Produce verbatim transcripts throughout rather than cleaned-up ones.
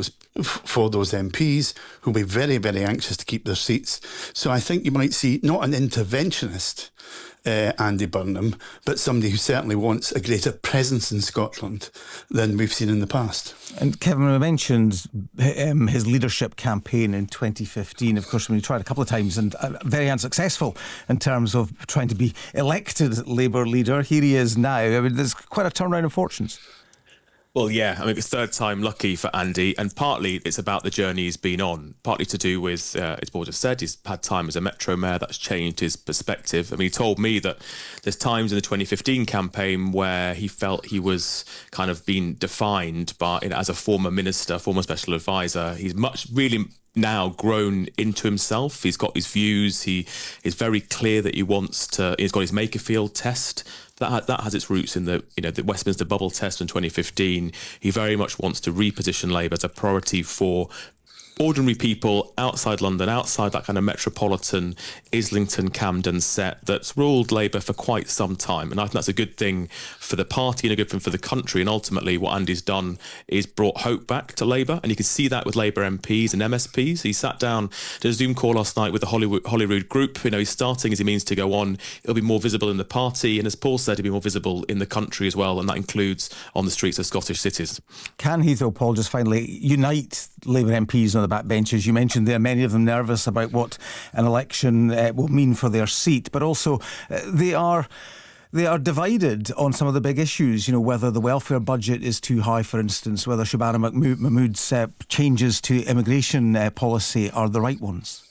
those for those M Ps who'll be very, very anxious to keep their seats. So I think you might see not an interventionist Uh, Andy Burnham, but somebody who certainly wants a greater presence in Scotland than we've seen in the past. And Kevin mentioned um, his leadership campaign in twenty fifteen. Of course, when he tried a couple of times and uh, very unsuccessful in terms of trying to be elected Labour leader. Here he is now. I mean, there's quite a turnaround of fortunes. Well, yeah, I mean, it's third time lucky for Andy, and partly it's about the journey he's been on, partly to do with, uh, as Paul just said, he's had time as a Metro Mayor, that's changed his perspective. I mean, he told me that there's times in the twenty fifteen campaign where he felt he was kind of being defined by, you know, as a former minister, former special advisor. He's much, really now grown into himself. He's got his views. He is very clear that he wants to, he's got his Makerfield test. That, that has its roots in the, you know, the Westminster bubble test in twenty fifteen. He very much wants to reposition Labour as a priority for ordinary people outside London, outside that kind of metropolitan Islington, Camden set that's ruled Labour for quite some time. And I think that's a good thing for the party and a good thing for the country. And ultimately what Andy's done is brought hope back to Labour. And you can see that with Labour M Ps and M S Ps. He sat down, did a Zoom call last night with the Hollywood, Holyrood group. You know, he's starting as he means to go on. It'll be more visible in the party. And as Paul said, it'll be more visible in the country as well. And that includes on the streets of Scottish cities. Can he, though, Paul, just finally unite Labour M Ps on the backbenches? You mentioned there many of them nervous about what an election uh, will mean for their seat, but also uh, they are they are divided on some of the big issues. You know, whether the welfare budget is too high, for instance, whether Shabana Mahmood, Mahmood's uh, changes to immigration uh, policy are the right ones.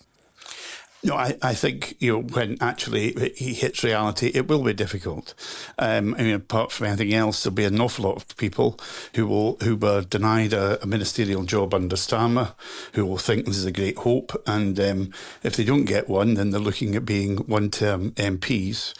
No, I, I think, you know, when actually he hits reality, it will be difficult. Um, I mean, apart from anything else, there'll be an awful lot of people who will who were denied a, a ministerial job under Starmer, who will think this is a great hope, and um, if they don't get one, then they're looking at being one-term M Ps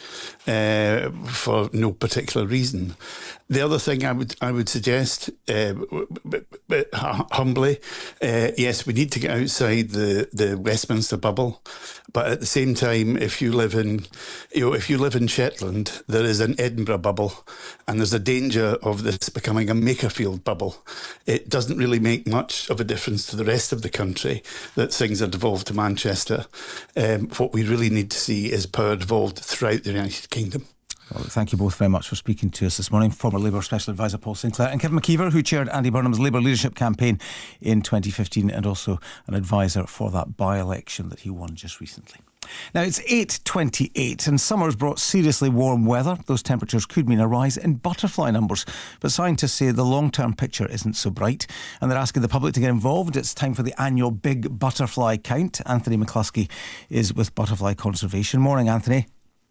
uh, for no particular reason. The other thing I would I would suggest, uh, but, but humbly, uh, yes, we need to get outside the, the Westminster bubble. But at the same time, if you live in, you know, if you live in Shetland, there is an Edinburgh bubble, and there's a danger of this becoming a Makerfield bubble. It doesn't really make much of a difference to the rest of the country that things are devolved to Manchester. Um, what we really need to see is power devolved throughout the United Kingdom. Well, thank you both very much for speaking to us this morning. Former Labour Special Advisor Paul Sinclair and Kevin McKeever, who chaired Andy Burnham's Labour leadership campaign in twenty fifteen and also an advisor for that by-election that he won just recently. Now it's eight twenty-eight and summer's brought seriously warm weather. Those temperatures could mean a rise in butterfly numbers, but scientists say the long-term picture isn't so bright and they're asking the public to get involved. It's time for the annual Big Butterfly Count. Anthony McCluskey is with Butterfly Conservation. Morning, Anthony.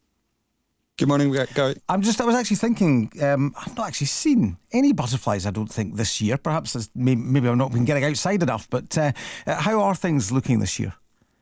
Good morning, Gary. I'm just, I was actually thinking, um, I've not actually seen any butterflies, I don't think, this year. Perhaps it's, maybe, maybe I've not been getting outside enough, but uh, how are things looking this year?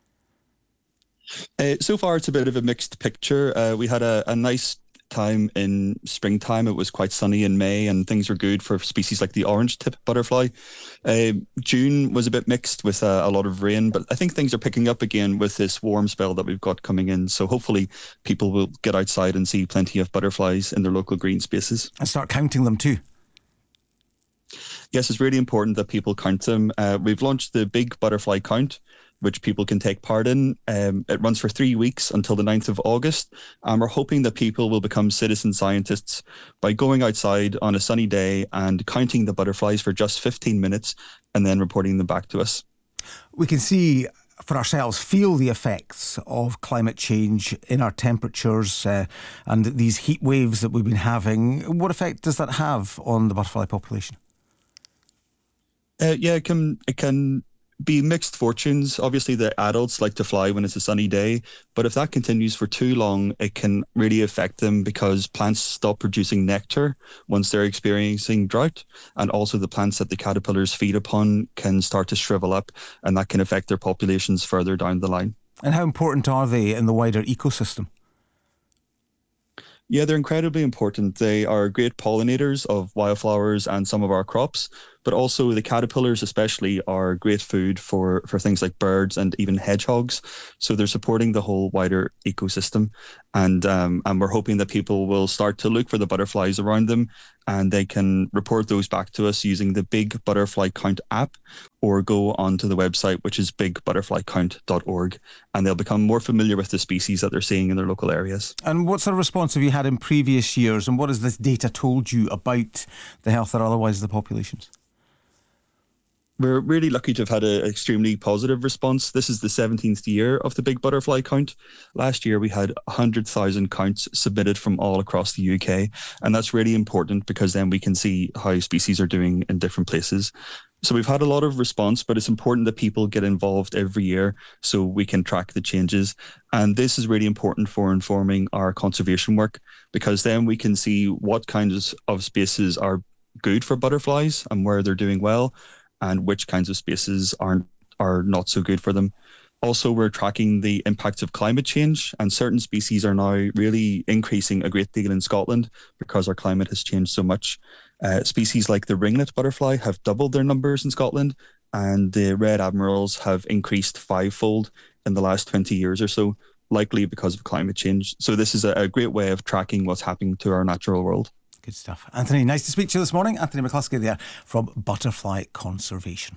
Uh, so far, it's a bit of a mixed picture. Uh, we had a, a nice time in springtime. It was quite sunny in May and things were good for species like the orange tip butterfly. Uh, June was a bit mixed with uh, a lot of rain, but I think things are picking up again with this warm spell that we've got coming in. So hopefully people will get outside and see plenty of butterflies in their local green spaces. And start counting them too. Yes, it's really important that people count them. Uh, we've launched the Big Butterfly Count, which people can take part in. Um, it runs for three weeks until the ninth of August. And we're hoping that people will become citizen scientists by going outside on a sunny day and counting the butterflies for just fifteen minutes and then reporting them back to us. We can see for ourselves, feel the effects of climate change in our temperatures uh, and these heat waves that we've been having. What effect does that have on the butterfly population? Uh, yeah, it can, it can be mixed fortunes. Obviously, the adults like to fly when it's a sunny day, but if that continues for too long, it can really affect them because plants stop producing nectar once they're experiencing drought, and also the plants that the caterpillars feed upon can start to shrivel up, and that can affect their populations further down the line. And how important are they in the wider ecosystem? Yeah, they're incredibly important. They are great pollinators of wildflowers and some of our crops, but also the caterpillars especially are great food for, for things like birds and even hedgehogs. So they're supporting the whole wider ecosystem. And um, and we're hoping that people will start to look for the butterflies around them, and they can report those back to us using the Big Butterfly Count app, or go onto the website, which is big butterfly count dot org, and they'll become more familiar with the species that they're seeing in their local areas. And what sort of response have you had in previous years, and what has this data told you about the health or otherwise of the populations? We're really lucky to have had an extremely positive response. This is the seventeenth year of the Big Butterfly Count. Last year, we had one hundred thousand counts submitted from all across the U K. And that's really important because then we can see how species are doing in different places. So we've had a lot of response, but it's important that people get involved every year so we can track the changes. And this is really important for informing our conservation work, because then we can see what kinds of spaces are good for butterflies and where they're doing well, and which kinds of spaces aren't are not so good for them. Also, we're tracking the impacts of climate change, and certain species are now really increasing a great deal in Scotland because our climate has changed so much. Uh, species like the ringlet butterfly have doubled their numbers in Scotland, and the red admirals have increased fivefold in the last twenty years or so, likely because of climate change. So this is a, a great way of tracking what's happening to our natural world. Good stuff. Anthony, nice to speak to you this morning. Anthony McCluskey there from Butterfly Conservation.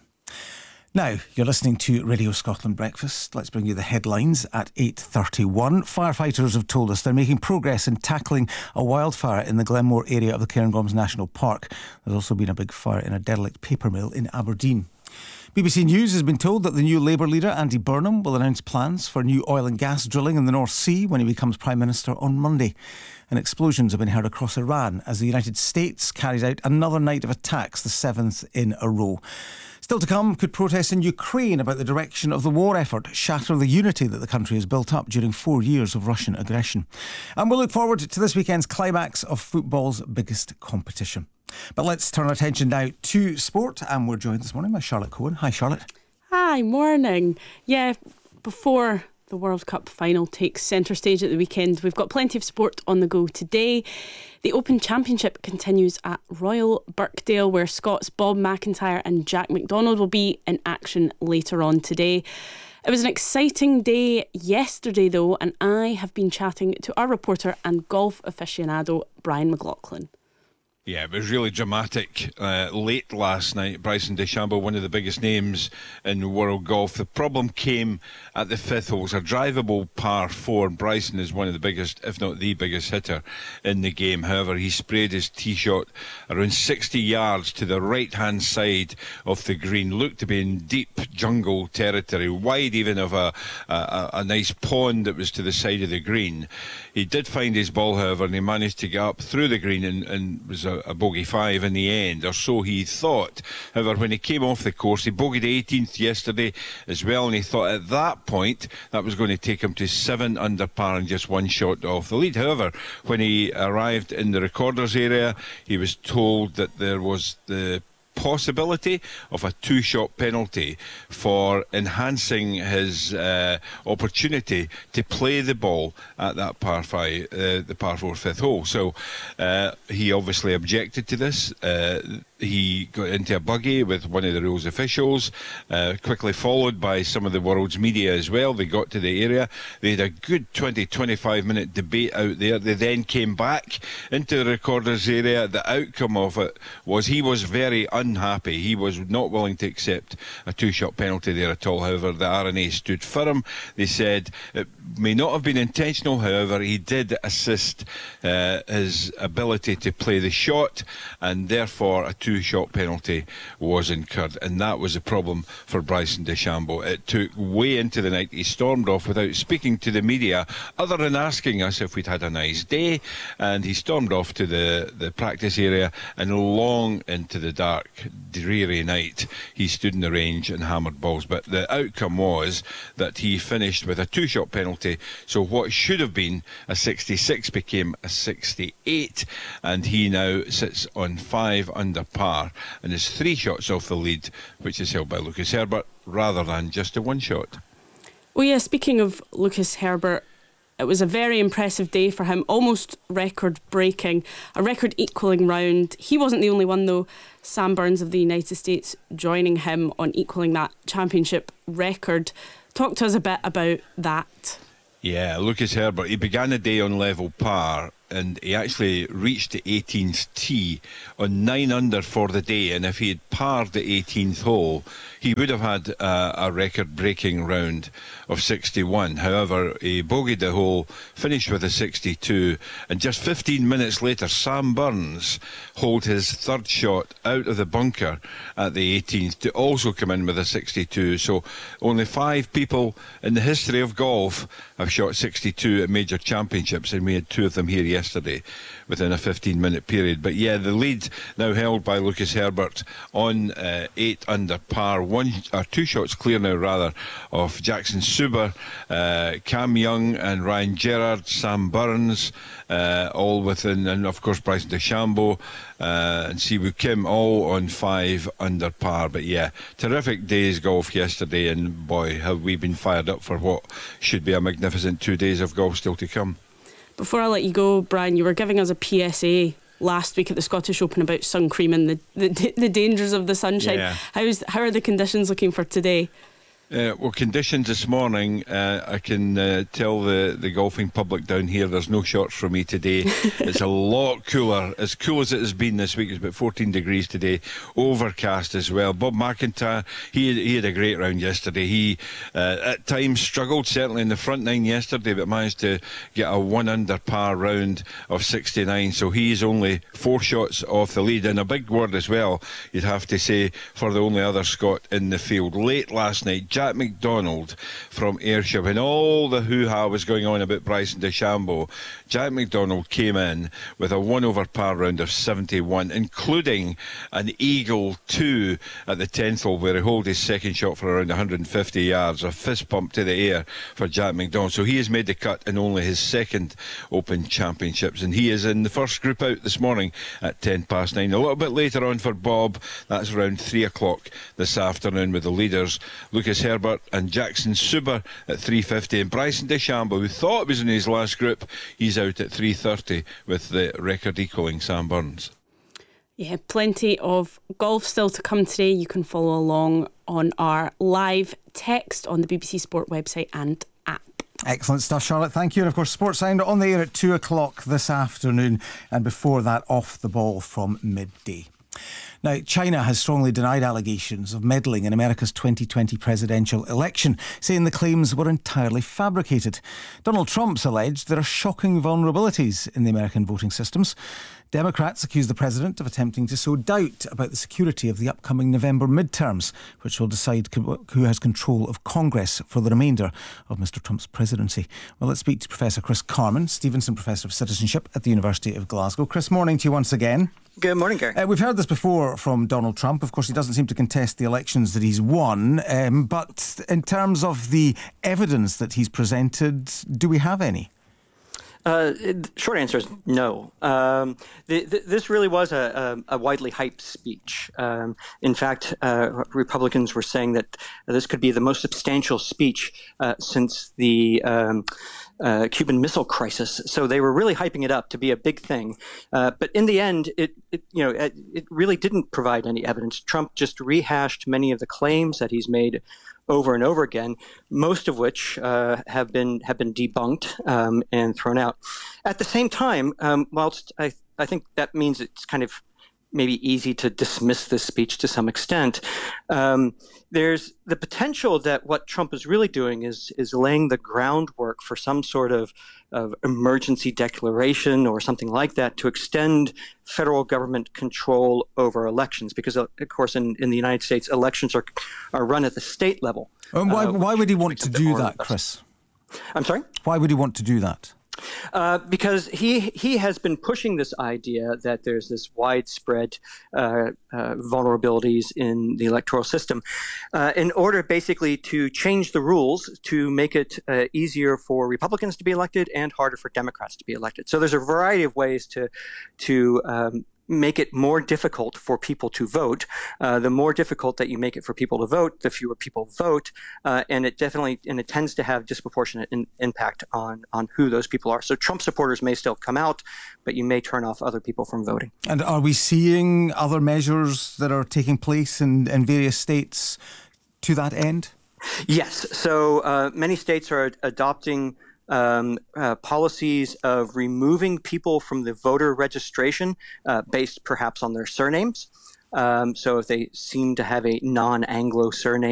Now, you're listening to Radio Scotland Breakfast. Let's bring you the headlines at eight thirty-one. Firefighters have told us they're making progress in tackling a wildfire in the Glenmore area of the Cairngorms National Park. There's also been a big fire in a derelict paper mill in Aberdeen. B B C News has been told that the new Labour leader, Andy Burnham, will announce plans for new oil and gas drilling in the North Sea when he becomes Prime Minister on Monday. And explosions have been heard across Iran as the United States carries out another night of attacks, the seventh in a row. Still to come, could protests in Ukraine about the direction of the war effort shatter the unity that the country has built up during four years of Russian aggression? And we'll look forward to this weekend's climax of football's biggest competition. But let's turn our attention now to sport, and we're joined this morning by Charlotte Cohen. Hi, Charlotte. Hi, morning. Yeah, before the World Cup final takes centre stage at the weekend, we've got plenty of sport on the go today. The Open Championship continues at Royal Birkdale, where Scots Bob McIntyre and Jack McDonald will be in action later on today. It was an exciting day yesterday, though, and I have been chatting to our reporter and golf aficionado, Brian McLaughlin. Yeah, it was really dramatic. Uh, late last night, Bryson DeChambeau, one of the biggest names in world golf. The problem came at the fifth hole. It's a drivable par four. Bryson is one of the biggest, if not the biggest hitter in the game. However, he sprayed his tee shot around sixty yards to the right-hand side of the green. Looked to be in deep jungle territory, wide even of a, a, a nice pond that was to the side of the green. He did find his ball, however, and he managed to get up through the green and, and was a a bogey five in the end, or so he thought. However, when he came off the course, he bogeyed eighteenth yesterday as well, and he thought at that point that was going to take him to seven under par and just one shot off the lead. However, when he arrived in the recorders area, he was told that there was the possibility of a two-shot penalty for enhancing his uh, opportunity to play the ball at that par five, uh, the par four fifth hole. So uh, he obviously objected to this. Uh, he got into a buggy with one of the rules officials, uh, quickly followed by some of the world's media as well. They got to the area. They had a good twenty, twenty-five minute debate out there. They then came back into the recorders area. The outcome of it was he was very unhappy. He was not willing to accept a two-shot penalty there at all. However, the R N A stood firm. They said it may not have been intentional. However, he did assist uh, his ability to play the shot, and therefore a two-shot penalty was incurred, and that was a problem for Bryson DeChambeau. It took way into the night. He stormed off without speaking to the media, other than asking us if we'd had a nice day, and he stormed off to the, the practice area, and long into the dark, dreary night, he stood in the range and hammered balls. But the outcome was that he finished with a two-shot penalty, so what should have been a sixty-six became a sixty-eight, and he now sits on five under par and is three shots off the lead, which is held by Lucas Herbert, rather than just a one shot. Well, yeah, speaking of Lucas Herbert, it was a very impressive day for him, almost record breaking, a record equalling round. He wasn't the only one though. Sam Burns of the United States joining him on equalling that championship record. Talk to us a bit about that. Yeah, Lucas Herbert, he began the day on level par, and he actually reached the eighteenth tee on nine under for the day. And if he had parred the eighteenth hole, he would have had a, a record-breaking round of sixty-one. However, he bogeyed the hole, finished with a sixty-two, and just fifteen minutes later, Sam Burns holed his third shot out of the bunker at the eighteenth to also come in with a sixty-two. So only five people in the history of golf have shot sixty-two at major championships, and we had two of them here yesterday within a fifteen minute period. But yeah, the lead now held by Lucas Herbert on uh, eight under par, one or two shots clear now rather of Jackson Suber, uh, Cam Young and Ryan Gerrard, Sam Burns, uh, all within, and of course Bryson DeChambeau uh, and Siwoo Kim all on five under par. But yeah, terrific day's golf yesterday, and boy, have we been fired up for what should be a magnificent two days of golf still to come. Before I let you go, Brian, you were giving us a P S A last week at the Scottish Open about sun cream and the, the, the dangers of the sunshine. Yeah. How's, how are the conditions looking for today? Uh, well, conditions this morning, uh, I can uh, tell the, the golfing public down here there's no shots for me today. It's a lot cooler, as cool as it has been this week. It's about fourteen degrees today, overcast as well. Bob McIntyre, he had, he had a great round yesterday. He uh, at times struggled, certainly in the front nine yesterday, but managed to get a one under par round of sixty-nine. So he's only four shots off the lead, and a big word as well, you'd have to say, for the only other Scot in the field. Late last night, Jack McDonald from Ayrshire, when all the hoo-ha was going on about Bryson DeChambeau, Jack McDonald came in with a one over par round of seventy-one, including an eagle two at the tenth hole, where he holed his second shot for around one hundred fifty yards, a fist pump to the air for Jack McDonald. So he has made the cut in only his second Open Championships, and he is in the first group out this morning at ten past nine. A little bit later on for Bob, that's around three o'clock this afternoon, with the leaders Lucas Herbert and Jackson Suber at three fifty, and Bryson DeChambeau, who thought it was in his last group, he's out at three thirty with the record equalling Sam Burns. Yeah, plenty of golf still to come today. You can follow along on our live text on the B B C Sport website and app. Excellent stuff, Charlotte. Thank you. And of course, Sports Sounder on the air at two o'clock this afternoon, and before that, Off the Ball from midday. Now, China has strongly denied allegations of meddling in America's twenty twenty presidential election, saying the claims were entirely fabricated. Donald Trump's alleged there are shocking vulnerabilities in the American voting systems. Democrats accuse the president of attempting to sow doubt about the security of the upcoming November midterms, which will decide who has control of Congress for the remainder of Mr Trump's presidency. Well, let's speak to Professor Chris Carman, Stevenson Professor of Citizenship at the University of Glasgow. Chris, morning to you once again. Good morning, Gary. Uh, we've heard this before from Donald Trump. Of course, he doesn't seem to contest the elections that he's won. Um, but in terms of the evidence that he's presented, do we have any? Uh, the short answer is no. Um, the, the, this really was a, a, a widely hyped speech. Um, in fact, uh, Republicans were saying that this could be the most substantial speech uh, since the um, uh, Cuban Missile Crisis. So they were really hyping it up to be a big thing. Uh, but in the end, it, it you know it, it really didn't provide any evidence. Trump just rehashed many of the claims that he's made over and over again, most of which uh, have been have been debunked um, and thrown out. At the same time, um, whilst I, I think that means it's kind of maybe easy to dismiss this speech to some extent, um, there's the potential that what Trump is really doing is is laying the groundwork for some sort of, of emergency declaration or something like that to extend federal government control over elections. Because, of course, in, in the United States, elections are are run at the state level. And why, uh, why would he want to do that, Chris? I'm sorry? Why would he want to do that? Uh, because he he has been pushing this idea that there's this widespread uh, uh, vulnerabilities in the electoral system uh, in order basically to change the rules to make it uh, easier for Republicans to be elected and harder for Democrats to be elected. So there's a variety of ways to to um, make it more difficult for people to vote. Uh, the more difficult that you make it for people to vote, the fewer people vote, uh, and it definitely and it tends to have disproportionate in, impact on on who those people are. So Trump supporters may still come out, but you may turn off other people from voting. And are we seeing other measures that are taking place in, in various states to that end? Yes. So uh, many states are adopting Um, uh, policies of removing people from the voter registration uh, based perhaps on their surnames. Um, so if they seem to have a non-Anglo surname,